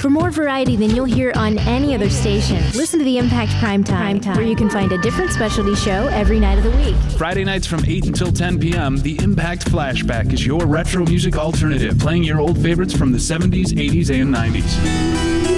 For more variety than you'll hear on any other station, listen to the Impact Primetime, where you can find a different specialty show every night of the week. Friday nights from 8 until 10 p.m., the Impact Flashback is your retro music alternative, playing your old favorites from the 70s, 80s, and 90s.